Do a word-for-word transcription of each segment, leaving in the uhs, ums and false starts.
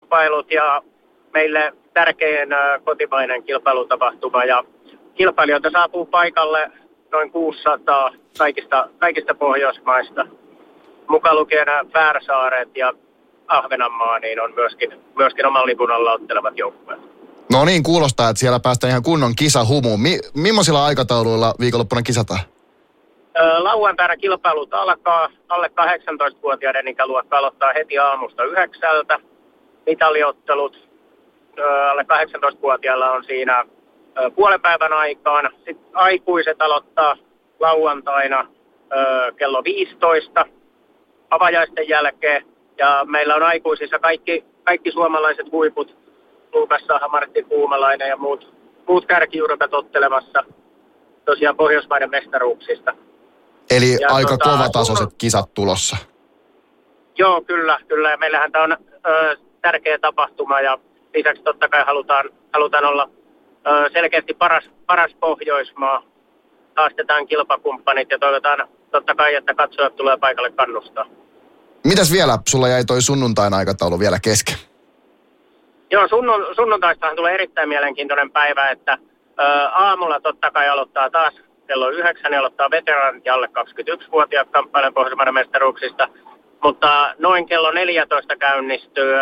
kilpailut ja meille tärkein kotimainen kilpailutapahtuma. Ja kilpailijoita saapuu paikalle noin kuusisataa kaikista, kaikista Pohjoismaista. Mukaan lukien Färsaaret ja Ahvenanmaa, niin on myöskin, myöskin oman lipun alla ottelevat joukkueet. No niin, kuulostaa, että siellä päästään ihan kunnon kisahumuun. Mi- millaisilla aikatauluilla viikonloppuna kisataan? Öö, lauantaina kilpailut alkaa. Alle kahdeksantoistavuotiaiden ikäluokka aloittaa heti aamusta yhdeksältä. Mitaliottelut öö, alle kahdeksantoistavuotiailla on siinä öö, puolen päivän aikaan. Sitten aikuiset aloittaa lauantaina öö, kello viisitoista avajaisten jälkeen. Ja meillä on aikuisissa kaikki, kaikki suomalaiset huiput. Luukas Saha, Martti Puumalainen ja muut, muut kärkijurkat ottelemassa tosiaan Pohjoismaiden mestaruuksista. Eli ja aika tota, kovatasoiset kisat tulossa. Joo, kyllä. kyllä. Meillähän tämä on ö, tärkeä tapahtuma ja lisäksi totta kai halutaan, halutaan olla ö, selkeästi paras, paras Pohjoismaa. Haastetaan kilpakumppanit ja toivotaan totta kai, että katsojat tulee paikalle kannustaa. Mitäs vielä? Sulla jäi toi sunnuntain aikataulu vielä kesken. Joo, sunnun, sunnuntaistahan tulee erittäin mielenkiintoinen päivä, että ö, aamulla totta kai aloittaa taas kello yhdeksän, niin aloittaa veteraanit ja alle kaksikymmentäyksivuotiaat kamppailen Pohjoismaiden mestaruuksista. Mutta noin kello neljätoista käynnistyy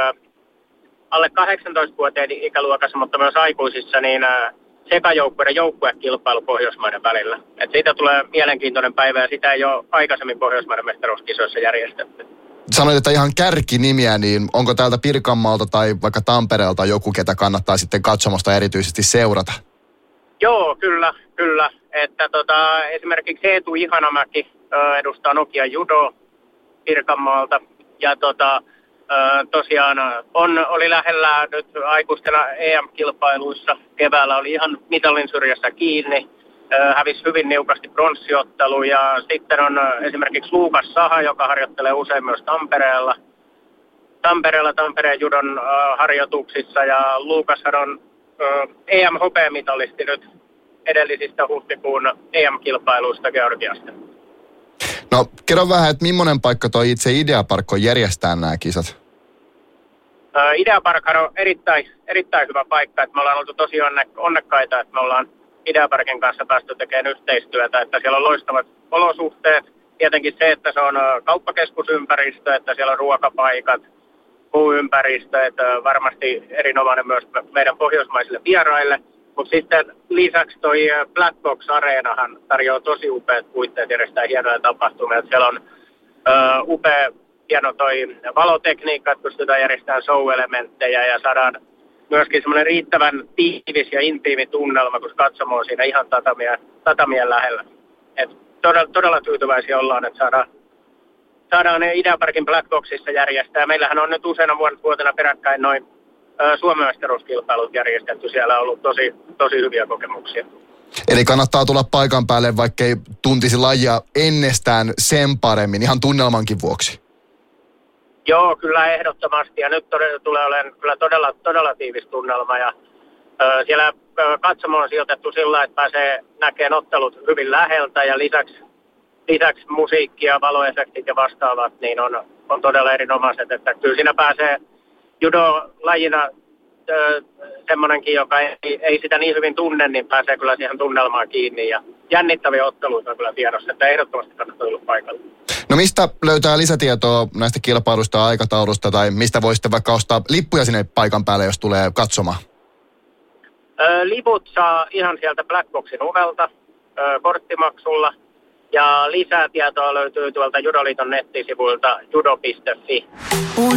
alle kahdeksantoistavuotiaiden ikäluokassa, mutta myös aikuisissa, niin sekajoukkueiden joukkuekilpailu Pohjoismaiden välillä. Et siitä tulee mielenkiintoinen päivä ja sitä ei ole aikaisemmin Pohjoismaiden mestaruuskisoissa järjestetty. Sanoit, että ihan kärkinimiä, niin onko täältä Pirkanmaalta tai vaikka Tampereelta joku, ketä kannattaa sitten katsomosta erityisesti seurata? Joo, kyllä, kyllä. Että tota, esimerkiksi Eetu Ihanamäki ö, edustaa Nokia Judo Pirkanmaalta. Ja tota, ö, tosiaan on, oli lähellä nyt aikuistena E M-kilpailuissa. Keväällä oli ihan mitalin syrjässä kiinni. Ö, hävisi hyvin niukasti pronssiottelu. Ja sitten on esimerkiksi Luukas Saha, joka harjoittelee usein myös Tampereella. Tampereella Tampereen judon ö, harjoituksissa. Ja Luukashan on ö, E M-hopeamitalisti nyt edellisistä huhtikuun E M-kilpailuista Georgiasta. No, kerro vähän, että millainen paikka toi itse Ideapark on järjestää nämä kisat? Ää, Ideaparkhan on erittäin, erittäin hyvä paikka. Että me ollaan oltu tosi onnekkaita, että me ollaan Ideaparkin kanssa päästy tekemään yhteistyötä. Että siellä on loistavat olosuhteet. Tietenkin se, että se on kauppakeskusympäristö, että siellä on ruokapaikat, puuympäristö, että varmasti erinomainen myös meidän pohjoismaisille vieraille. Mutta sitten lisäksi toi Black Box Areenahan tarjoaa tosi upeat puitteet järjestää hienoja tapahtumia. Siellä on ö, upea, hieno toi valotekniikka, että pystytään järjestämään show-elementtejä ja saadaan myöskin semmoinen riittävän tiivis ja intiimi tunnelma, kun katsomo on siinä ihan tatamien, tatamien lähellä. Et todella, todella tyytyväisiä ollaan, että saadaan, saadaan ne Ideaparkin Black Boxissa järjestää. Meillähän on nyt useana vuotena peräkkäin noin Suomen mestaruuskilpailut järjestetty. Siellä on ollut tosi, tosi hyviä kokemuksia. Eli kannattaa tulla paikan päälle, vaikkei tuntisi lajia ennestään sen paremmin, ihan tunnelmankin vuoksi. Joo, kyllä ehdottomasti. Ja nyt todella, tulee olemaan kyllä todella, todella tiivis tunnelma. Ja, ö, siellä ö, katsomo on sijoitettu sillä, että pääsee näkemään ottelut hyvin läheltä. Ja lisäksi, lisäksi musiikkia, valoefektit ja vastaavat niin on, on todella erinomaiset. Että kyllä siinä pääsee judo-lajina ö, semmoinenkin, joka ei, ei sitä niin hyvin tunne, niin pääsee kyllä siihen tunnelmaan kiinni. Ja jännittäviä otteluita on kyllä tiedossa, että ehdottomasti kannattaa tulla paikalle. No mistä löytää lisätietoa näistä kilpailuista, aikataulusta tai mistä voisitte vaikka ostaa lippuja sinne paikan päälle, jos tulee katsomaan? Ö, liput saa ihan sieltä Black Boxin ovelta ö, korttimaksulla. Ja lisää tietoa löytyy tuolta Judoliiton nettisivuilta judo piste fi.